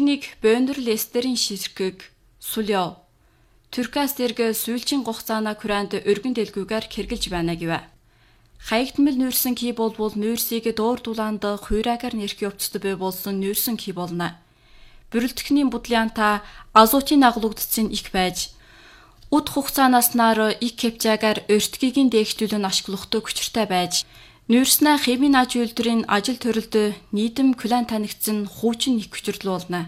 техник бөөндөр лестерийн ширхэг сүлё Түркас дэргэ сүүлчийн хугацаана Kurанд өргөн дэлгүүгээр хэрглэж байна гэв. Хаягдмал нүүрсэн ки болбол нүүрсийг дуур-дулаанд хуйраагаар нэрх явцд бай болсон нүүрсэн ки болно. Бүрэлдэхний будлаанта азотын агуулгдсан их байж уд хугацаанаас нар их кепжагаар өртгигийн дээгтүүлэн ашиглахдаг хүчтэй байж нүүрснэ хэмийн аж үйлдвэрийн ажил төрөлд нийтэм клан танигдсан хуучин их хүчрэл болно.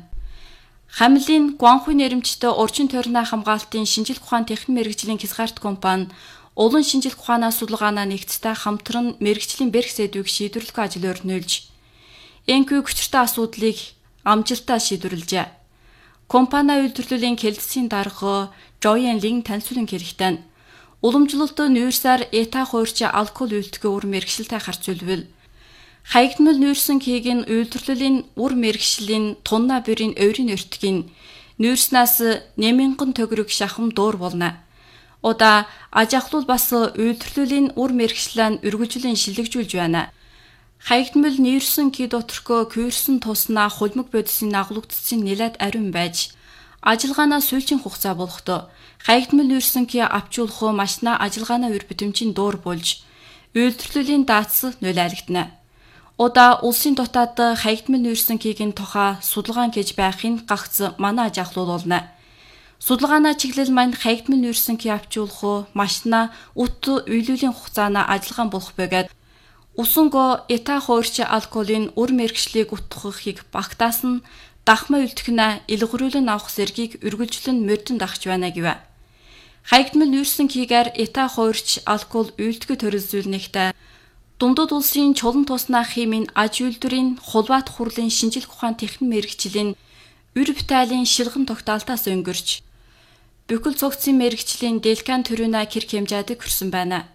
Хамлын Гуанхуй нэрмжтэй урчин тойрны хамгаалтын шинжилх ухаан техник мэргэжлийн хязгаарт компани улан шинжилх ухаанаа судалгаанаа нэгттэй хамтран мэргэжлийн бэрх сэдвийг шийдвэрлэх ажил өрнүүлж энэгүй хүчтэй асуудлыг амжилттай шийдвэрлэжээ. Компани үйлдвэрлэлийн хэлтсийн дарга Joyen Ling танилцуулан хэрэгтэй. Уламжлалт нүүрсээр эта хуурч алкол үйлдвэрийн үр мэргэжилтэй харьцуулбал хаягдмал нүүрсэн кигийн үйлдвэрлэлийн үр мэргэжлийн тунна бэрийн ойрын өртгийн нүүрснээс нэмэнгэн төгрөг шахам дуур болно. Удаа аж ахуйл бас үйлдвэрлэлийн үр мэргэжлэн үргэлжлэн шилэгжүүлж байна. Хаягдмал нүүрсэн ки доторхоо кюрсэн туснаа хулмиг бодисын агуулгдсан нэлээд ариун байж ажиллагаанаа сүүлчийн хугацаа болохдоо хаягдмал нүүрсэн ки авчуулах машина ажиллагаанаа үр бүтэмжийн дуур болж үйлдвэрлэлийн даатс нулайлагдана. Удаа улсын дотоод хаягдмал нүүрсэн кигийн тухай судалгаан хийж байхын гагц манай аж ахуйл болно. Судалгаанаа чиглэл манд хаягдмал нүүрсэн ки авчуулах машина ут үйлүүлийн хугацаана ажиллагаан болох бөгөөд усанго эта хуурч алкоголын үр мэргэжлийг утгахыг багтаас нь дахмаа үлдэхнэ илгэрүүлэн авах зэргийг үргэлжлэн мөрдөн дагч байна гэв. Хаягдмал нүүрсэн кигээр эта хуурч алкогол үйлдэх төрөлзүүлнэхтэй дундад улсын чулан туснаа хэмээн аж үйлдвэрийн хулбаат хурлын шинжилх ухаан техник мэргэжлийн үр бүтээлийн шилгэн тогтоолтоос өнгөрч бүхэл цогцын мэргэжлийн делкан төрүнэ хэрэг хэмжээдэг хүрсэн байна.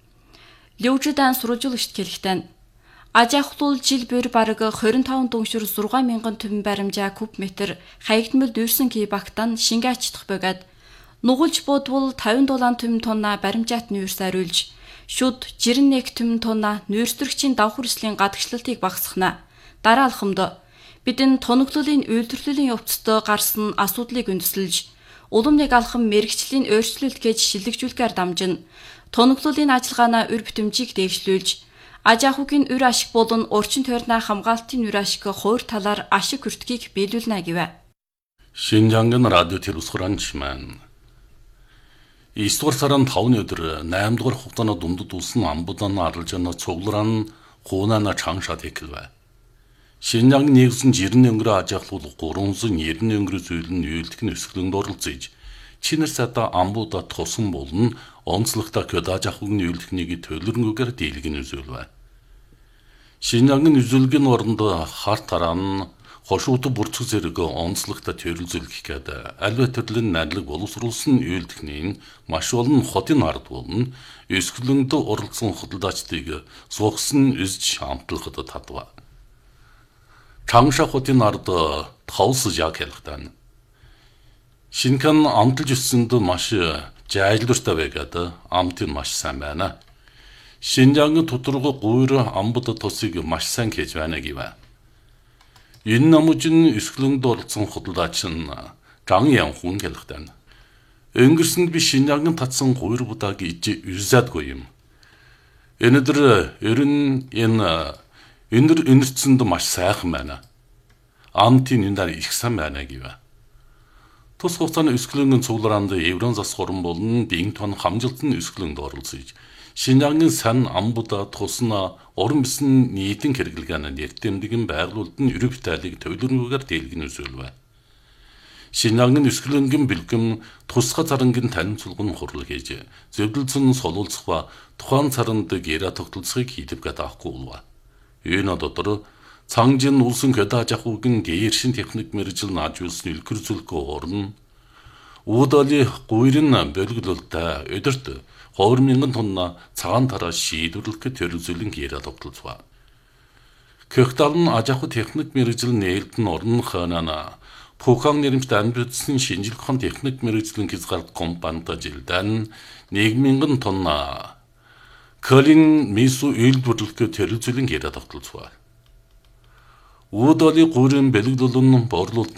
Лёвжидан сурвалжуулагчд хэлэхдээ аж ахуйл жил бүр бараг 25 дүншир 6000 төв баримжаа куб метр хаягдмал нүүрсэн ки багтан шингээ ачдах бөгөөд нугулж бодвол 50 дулаан төв тонна баримжаат нүүрс ариулж шүд 91 төв тонна нүүрсдэргчийн давхар эслийн гадагшлалтыг багасгахна. Дараа алхамд бидэн тоноглолын үйлдвэрлэлийн явцад гарсан асуудлыг үндэслэж улам нэг алхам мэргэжлийн өөрчлөлт гэж шилэгжүүлэхээр дамжин тоноглолын ажиллагаанаа үр бүтэмжийг дэвшлүүлж аж ахуйн үр ашиг болон урчин тойрны хамгаалтын үр ашиг хуур талаар ашиг хүртгийг биелүүлнэ гэв. Шинжангын радио телевизхоранч маань 9 дугаар сарын 5-ны өдөр 8 дугаар хугацааны дундад улсын амбудан аралж яна цугларан хуунана чангшаад хэкэлвэ. Шинжанг нэгсэн жирэн өнгөрөө аж ахуйл 390 өнгөрөө зүйлэн үйлдэх өсгөлөнд оролцож чинэр сата амбуда тусан болон онцлогтой аж ахуйн үйлдэхнийг төлөрнгөөр дийлгэн үзүүлвэ. Шинжангийн үзүүлгийн оронд харт тараан хошууты бүрцэг зэрэг онцлогтой төрөлзөлгөх гэдэг альва төрлийн найрлаг боловсруулсан үйлдэхний маш олон хотын ард болон өсгөлөнд оролцсон хөдөлгөөчдийг суугсан үзж амтлахад татва. Чангша хотын ард тавс яг хэлэхдээ шинхэн амталж өссөнд маш жайлдвартай байгаад амтын маш сайн байна. Шинжангийн тоторго гуйр амбуда тусыг маш сайн хийж байна гэв. Энэ намжин өсгөлөнд оролцсон хөдөлгөөч нь Жан Янхун хэлэхдээ өнгөрсөнд би Шинжангийн татсан гуйр будааг иж үзээдгүй юм. Өнөөдөр ерөн энэ өндөр өнөрцөнд маш сайхан байна. Амтын энэ их сайн байна гэв. Тус хугацааны өсгөлөнгийн цуглараанд еврон зас хорон болон дин тон хамжилтны өсгөлөнд оролцож Шинжангийн сан амбуда тусна орон бисэн нийтийн хэрэглэгээний нэртэмдгэн байгуулалт нь ерөв тайлыг төлөвлөгөөр дийлгэн үзүүлвэ. Шинжангийн өсгөлөнгийн бэлгэм тусгай царангийн танилцуулгын хурал хийж зөвлөлдсөн солуулцах ба тухайн царанд гэрэ тогтолцохыг хийдэг гэдэг авахгүй болов. Энэ дотор цангжин улсын аж ахуйн гээршин техник мэргэжил наажуулсан илгэр зүлгөө орно. Уудали гуйрын бөлгөлөлтөд өдөрт 2000 тонна цагаан тараа шийдвэрлэх төрөлзөлийн гэрэ тогтолцов. Көхталн аж ахуй техник мэргэжил нээлтэн орон ханана Пукан нэрмжтэй амьдсан шинжилх ухаан техник мэргэжлийн хязгаарт компанид жилдэн 1000 тонна Колин мису үйлдвэрлэх төрөлзөлийн гэрэ тогтолцов. Уудали гуйрын бэлгэлүүлэн борлуулалт